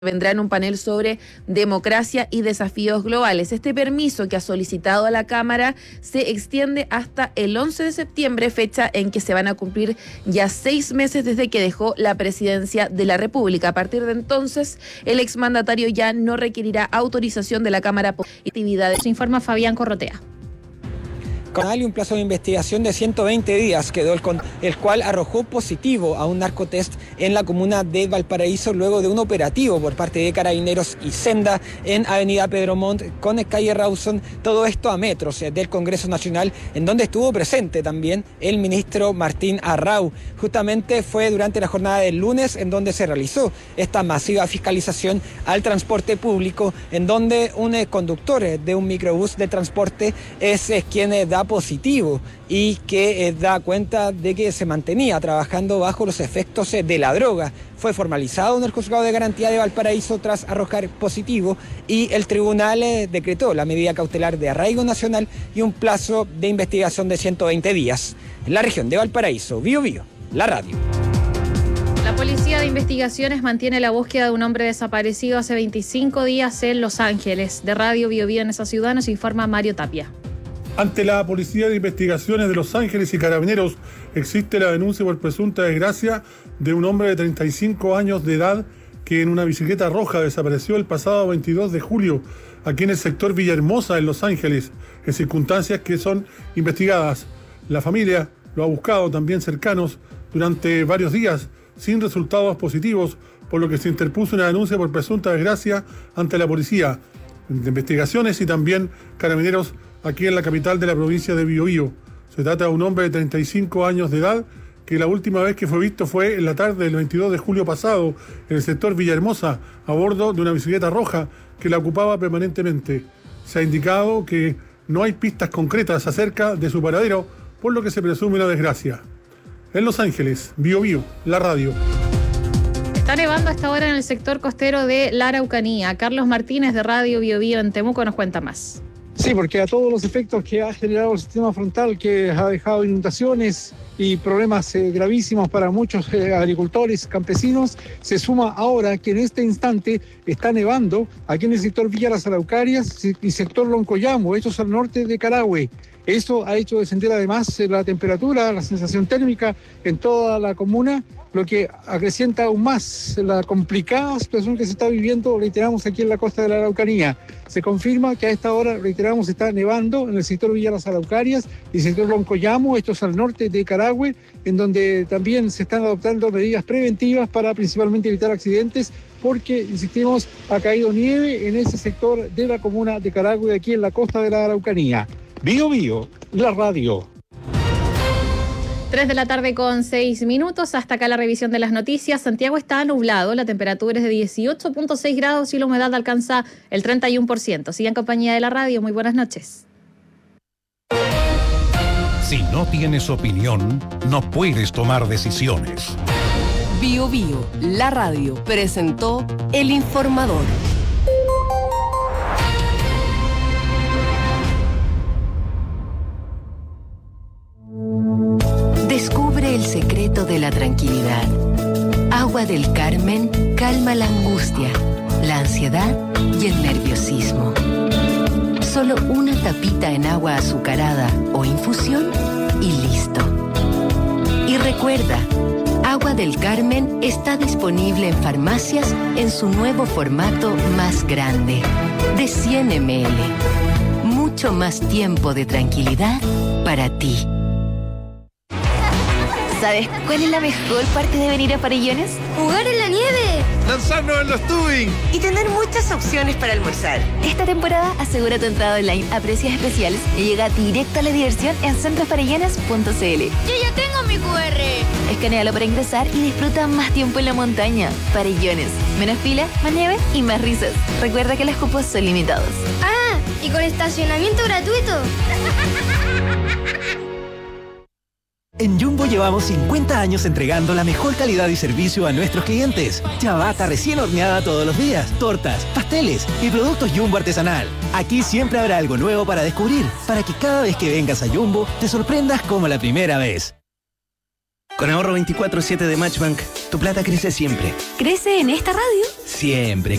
vendrá en un panel sobre democracia y desafíos globales. Este permiso que ha solicitado a la Cámara se extiende hasta el 11 de septiembre, fecha en que se van a cumplir ya 6 meses desde que dejó la presidencia de la República. A partir de entonces, el exmandatario ya no requerirá autorización de la Cámara por actividades. Se informa Fabián Corrotea. Y un plazo de investigación de 120 días quedó el cual arrojó positivo a un narcotest en la comuna de Valparaíso luego de un operativo por parte de Carabineros y Senda en Avenida Pedro Montt con calle Rawson, todo esto a metros del Congreso Nacional, en donde estuvo presente también el ministro Martín Arrau. Justamente fue durante la jornada del lunes en donde se realizó esta masiva fiscalización al transporte público, en donde un conductor de un microbús de transporte es quien da positivo y que da cuenta de que se mantenía trabajando bajo los efectos de la droga. Fue formalizado en el Juzgado de Garantía de Valparaíso tras arrojar positivo y el tribunal decretó la medida cautelar de arraigo nacional y un plazo de investigación de 120 días. En la región de Valparaíso, Bío Bío, la radio. La Policía de Investigaciones mantiene la búsqueda de un hombre desaparecido hace 25 días en Los Ángeles. De Radio Bío Bío en esa ciudad nos informa Mario Tapia. Ante la Policía de Investigaciones de Los Ángeles y Carabineros existe la denuncia por presunta desgracia de un hombre de 35 años de edad que en una bicicleta roja desapareció el pasado 22 de julio aquí en el sector Villahermosa, en Los Ángeles, en circunstancias que son investigadas. La familia lo ha buscado, también cercanos, durante varios días sin resultados positivos, por lo que se interpuso una denuncia por presunta desgracia ante la Policía de Investigaciones y también Carabineros aquí en la capital de la provincia de Biobío. Se trata de un hombre de 35 años de edad que la última vez que fue visto fue en la tarde del 22 de julio pasado en el sector Villahermosa a bordo de una bicicleta roja que la ocupaba permanentemente. Se ha indicado que no hay pistas concretas acerca de su paradero, por lo que se presume una desgracia. En Los Ángeles, Biobío, la radio. Está nevando a esta hora en el sector costero de la Araucanía. Carlos Martínez de Radio Biobío en Temuco nos cuenta más. Sí, porque a todos los efectos que ha generado el sistema frontal, que ha dejado inundaciones y problemas gravísimos para muchos agricultores, campesinos, se suma ahora que en este instante está nevando aquí en el sector Villa Las Araucarias y sector Loncoyamo, estos al norte de Carahue. Eso ha hecho descender además la temperatura, la sensación térmica en toda la comuna, lo que acrecienta aún más la complicada situación que se está viviendo, reiteramos, aquí en la costa de la Araucanía. Se confirma que a esta hora, reiteramos, está nevando en el sector Villa Las Araucarias y el sector Loncoyamo, esto es al norte de Carahue, en donde también se están adoptando medidas preventivas para principalmente evitar accidentes, porque, insistimos, ha caído nieve en ese sector de la comuna de Carahue, aquí en la costa de la Araucanía. Bío Bío, la radio. 3 de la tarde con 6 minutos. Hasta acá la revisión de las noticias. Santiago está nublado, la temperatura es de 18.6 grados y la humedad alcanza el 31%. Sigue en compañía de la radio. Muy buenas noches. Si no tienes opinión, no puedes tomar decisiones. Bío Bío, la radio, presentó El Informador. Descubre el secreto de la tranquilidad. Agua del Carmen calma la angustia, la ansiedad y el nerviosismo. Solo una tapita en agua azucarada o infusión y listo. Y recuerda, Agua del Carmen está disponible en farmacias en su nuevo formato más grande, de 100 ml. Mucho más tiempo de tranquilidad para ti. ¿Sabes cuál es la mejor parte de venir a Farellones? ¡Jugar en la nieve! ¡Lanzarnos en los tubing! Y tener muchas opciones para almorzar. Esta temporada asegura tu entrada online a precios especiales y llega directo a la diversión en centrofarellones.cl. ¡Yo ya tengo mi QR! Escanéalo para ingresar y disfruta más tiempo en la montaña. Farellones. Menos fila, más nieve y más risas. Recuerda que los cupos son limitados. ¡Ah! ¿Y con estacionamiento gratuito? En Jumbo llevamos 50 años entregando la mejor calidad y servicio a nuestros clientes. Ciabatta recién horneada todos los días, tortas, pasteles y productos Jumbo artesanal. Aquí siempre habrá algo nuevo para descubrir, para que cada vez que vengas a Jumbo te sorprendas como la primera vez. Con ahorro 24/7 de Matchbank, tu plata crece siempre. ¿Crece en esta radio? Siempre.